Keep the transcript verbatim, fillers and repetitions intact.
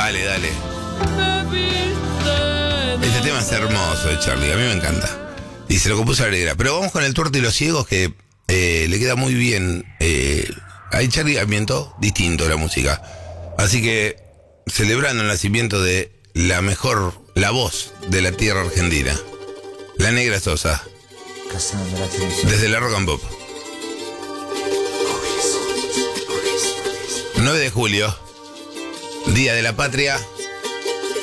Dale, dale. Este tema es hermoso de Charlie, a mí me encanta. Y se lo compuso Alegra. Pero vamos con el Tuerto y los Ciegos, que eh, le queda muy bien. Eh, ahí Charlie ambientó distinto la música. Así que, celebrando el nacimiento de la mejor, la voz de la tierra argentina, la Negra Sosa, desde la Rock and Pop. nueve de julio, Día de la Patria.